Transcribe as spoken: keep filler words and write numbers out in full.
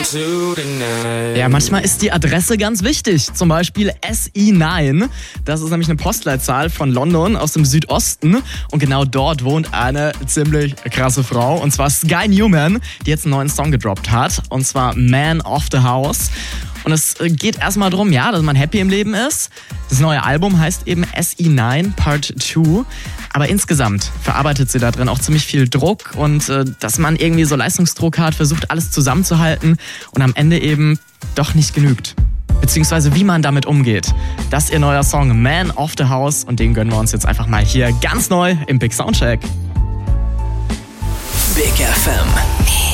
Ja, manchmal ist die Adresse ganz wichtig. Zum Beispiel S E neun. Das ist nämlich eine Postleitzahl von London aus dem Südosten. Und genau dort wohnt eine ziemlich krasse Frau. Und zwar Sky Newman, die jetzt einen neuen Song gedroppt hat. Und zwar Man of the House. Und es geht erstmal darum, ja, dass man happy im Leben ist. Das neue Album heißt eben S E neun Part zwei. Aber insgesamt verarbeitet sie da drin auch ziemlich viel Druck und äh, dass man irgendwie so Leistungsdruck hat, versucht alles zusammenzuhalten und am Ende eben doch nicht genügt. Beziehungsweise wie man damit umgeht. Das ist ihr neuer Song Man of the House und den gönnen wir uns jetzt einfach mal hier ganz neu im Big Soundcheck. Big F M.